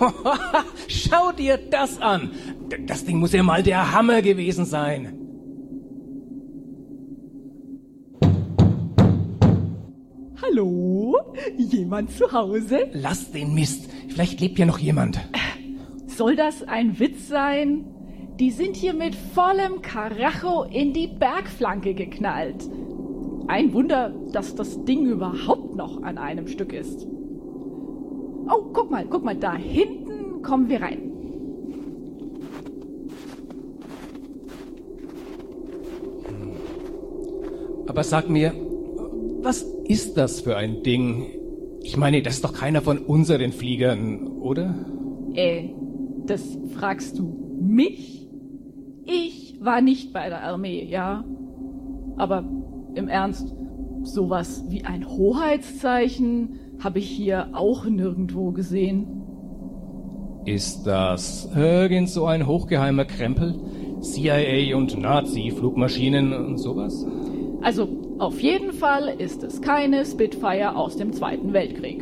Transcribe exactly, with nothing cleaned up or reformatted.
Schau dir das an. Das Ding muss ja mal der Hammer gewesen sein. Hallo? Jemand zu Hause? Lass den Mist. Vielleicht lebt hier noch jemand. Soll das ein Witz sein? Die sind hier mit vollem Karacho in die Bergflanke geknallt. Ein Wunder, dass das Ding überhaupt noch an einem Stück ist. Oh, guck mal, guck mal, da hinten kommen wir rein. Aber sag mir, was ist das für ein Ding? Ich meine, das ist doch keiner von unseren Fliegern, oder? Äh, das fragst du mich? Ich war nicht bei der Armee, ja? Aber im Ernst, sowas wie ein Hoheitszeichen habe ich hier auch nirgendwo gesehen. Ist das irgend so ein hochgeheimer Krempel? C I A und Nazi-Flugmaschinen und sowas? Also, auf jeden Fall ist es keine Spitfire aus dem Zweiten Weltkrieg.